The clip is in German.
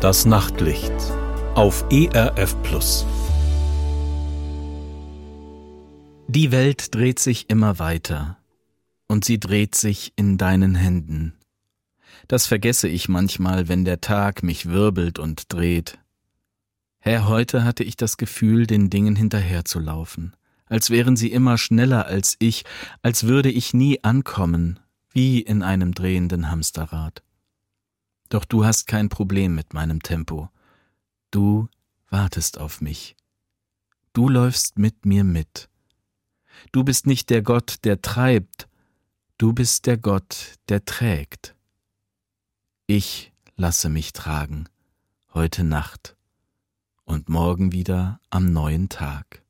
Das Nachtlicht auf ERF Plus. Die Welt dreht sich immer weiter und sie dreht sich in deinen Händen. Das vergesse ich manchmal, wenn der Tag mich wirbelt und dreht. Herr, heute hatte ich das Gefühl, den Dingen hinterherzulaufen, als wären sie immer schneller als ich, als würde ich nie ankommen, wie in einem drehenden Hamsterrad. Doch du hast kein Problem mit meinem Tempo. Du wartest auf mich. Du läufst mit mir mit. Du bist nicht der Gott, der treibt, du bist der Gott, der trägt. Ich lasse mich tragen, heute Nacht und morgen wieder am neuen Tag.